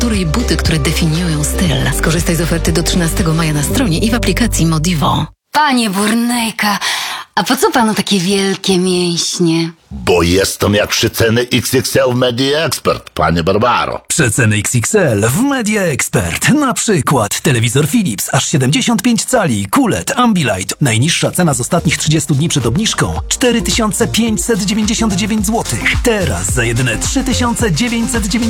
Tury i buty, które definiują styl. Skorzystaj z oferty do 13 maja na stronie i w aplikacji Modivo. Panie Burnejka, a po co panu takie wielkie mięśnie? Bo jestem jak przeceny XXL w Media Expert, panie Barbaro. Przeceny XXL w Media Expert. Na przykład telewizor Philips aż 75 cali, QLED, Ambilight. Najniższa cena z ostatnich 30 dni przed obniżką 4599 zł. Teraz za jedyne 3999